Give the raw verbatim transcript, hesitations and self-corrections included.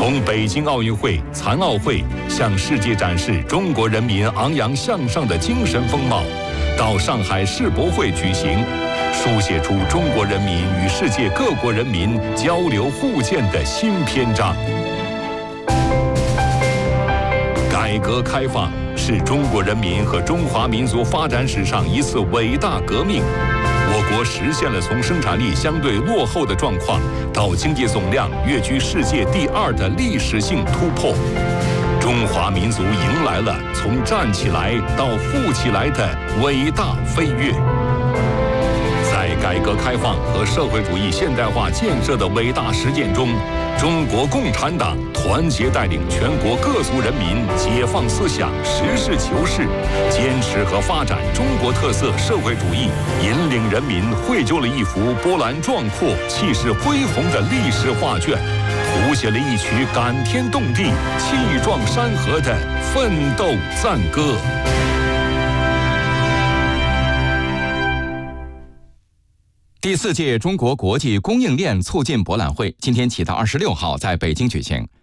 从北京奥运会、残奥会向世界展示中国人民昂扬向上的精神风貌，到上海世博会举行，书写出中国人民与世界各国人民交流互鉴的新篇章。改革开放是中国人民和中华民族发展史上一次伟大革命。我国实现了从生产力相对落后的状况到经济总量跃居世界第二的历史性突破。中华民族迎来了从站起来到富起来的伟大飞跃。在改革开放和社会主义现代化建设的伟大实践中，中国共产党团结带领全国各族人民解放思想、实事求是，坚持和发展中国特色社会主义，引领人民绘就了一幅波澜壮阔、气势恢宏的历史画卷，谱写了一曲感天动地、气壮山河的奋斗赞歌。 第四届中国国际供应链促进博览会今天起到二十六号在北京举行。